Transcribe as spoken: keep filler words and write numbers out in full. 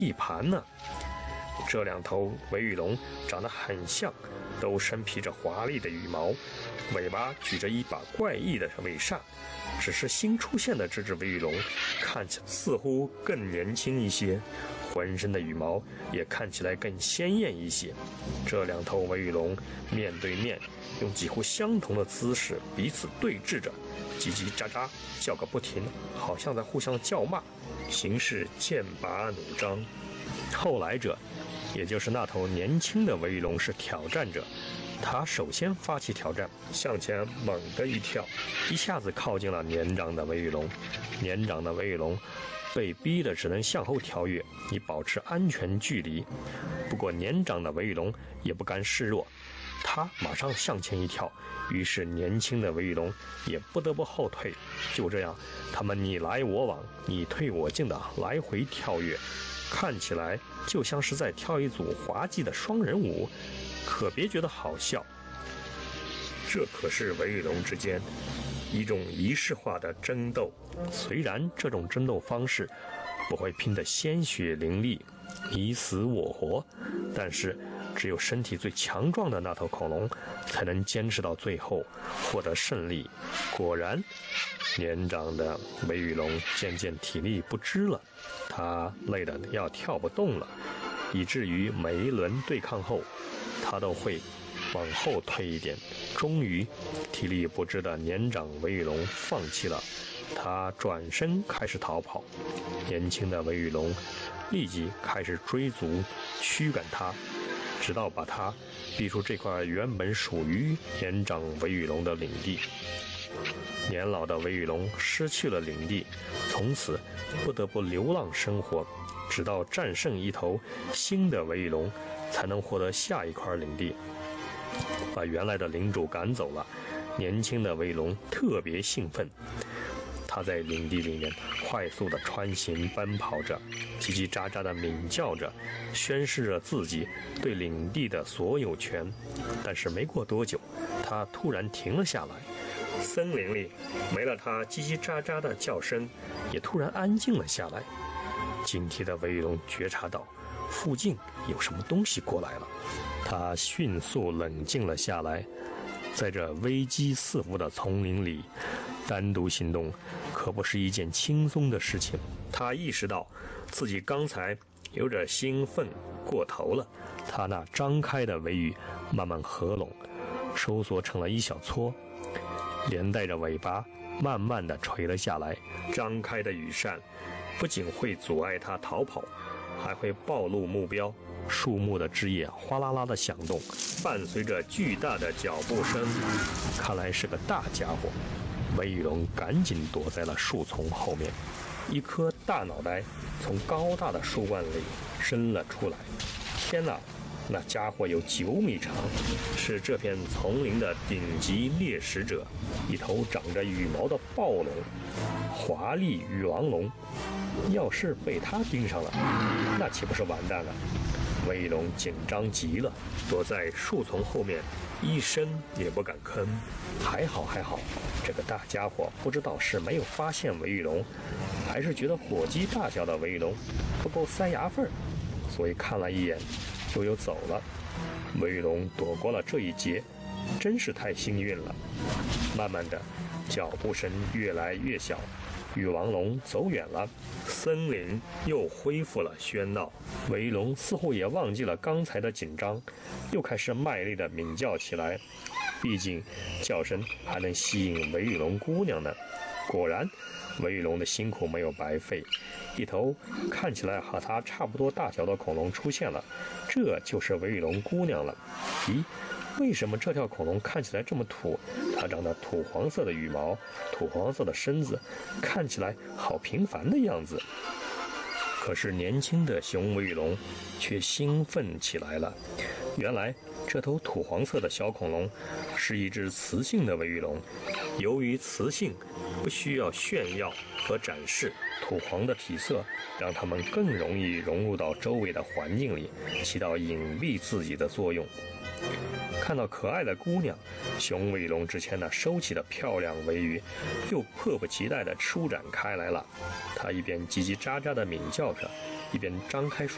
一盘呢。这两头尾羽龙长得很像，都身披着华丽的羽毛，尾巴举着一把怪异的尾扇。只是新出现的这只尾羽龙看起来似乎更年轻一些，浑身的羽毛也看起来更鲜艳一些。这两头尾羽龙面对面，用几乎相同的姿势彼此对峙着，叽叽喳喳叫个不停，好像在互相叫骂，形势剑拔弩张。后来者，也就是那头年轻的尾羽龙是挑战者，他首先发起挑战，向前猛地一跳，一下子靠近了年长的尾羽龙。年长的尾羽龙被逼得只能向后跳跃，以保持安全距离。不过年长的尾羽龙也不甘示弱，他马上向前一跳，于是年轻的尾羽龙也不得不后退。就这样，他们你来我往，你退我进的来回跳跃，看起来就像是在跳一组滑稽的双人舞，可别觉得好笑。这可是尾羽龙之间一种仪式化的争斗，虽然这种争斗方式不会拼得鲜血淋漓，你死我活，但是只有身体最强壮的那头恐龙才能坚持到最后，获得胜利。果然，年长的尾羽龙渐渐体力不支了，他累得要跳不动了，以至于每一轮对抗后，他都会往后退一点。终于，体力不支的年长尾羽龙放弃了，他转身开始逃跑。年轻的尾羽龙立即开始追逐驱赶他，直到把他逼出这块原本属于年长尾羽龙的领地。年老的尾羽龙失去了领地，从此不得不流浪生活，直到战胜一头新的尾羽龙，才能获得下一块领地。把原来的领主赶走了，年轻的尾羽龙特别兴奋。他在领地里面快速地穿行奔跑着，叽叽喳喳地鸣叫着，宣示着自己对领地的所有权。但是没过多久，他突然停了下来，森林里没了他叽叽喳喳的叫声，也突然安静了下来。警惕的尾羽龙觉察到附近有什么东西过来了，他迅速冷静了下来。在这危机四伏的丛林里，单独行动可不是一件轻松的事情。他意识到自己刚才有点兴奋过头了，他那张开的尾羽慢慢合拢，收缩成了一小撮，连带着尾巴慢慢地垂了下来。张开的羽扇不仅会阻碍他逃跑，还会暴露目标。树木的枝叶哗啦啦地响动，伴随着巨大的脚步声，看来是个大家伙。尾羽龙赶紧躲在了树丛后面，一颗大脑袋从高大的树冠里伸了出来。天哪，那家伙有九米长，是这片丛林的顶级猎食者，一头长着羽毛的暴龙，华丽羽王龙。要是被他盯上了，那岂不是完蛋了？尾羽龙紧张极了，躲在树丛后面，一声也不敢吭。还好还好，这个大家伙不知道是没有发现尾羽龙，还是觉得火鸡大小的尾羽龙不够塞牙缝，所以看了一眼就又走了。尾羽龙躲过了这一劫，真是太幸运了。慢慢的，脚步声越来越小，羽王龙走远了，森林又恢复了喧闹。尾羽龙似乎也忘记了刚才的紧张，又开始卖力地鸣叫起来。毕竟叫声还能吸引尾羽龙姑娘呢。果然，尾羽龙的辛苦没有白费，一头看起来和它差不多大小的恐龙出现了，这就是尾羽龙姑娘了。咦，为什么这条恐龙看起来这么土？它长得土黄色的羽毛，土黄色的身子，看起来好平凡的样子。可是年轻的雄尾羽龙却兴奋起来了。原来这头土黄色的小恐龙是一只雌性的尾羽龙，由于雌性不需要炫耀和展示土黄的体色，让它们更容易融入到周围的环境里，起到隐蔽自己的作用。看到可爱的姑娘，雄尾龙之前那收起的漂亮尾羽又迫不及待地舒展开来了。它一边叽叽喳喳地鸣叫着，一边张开双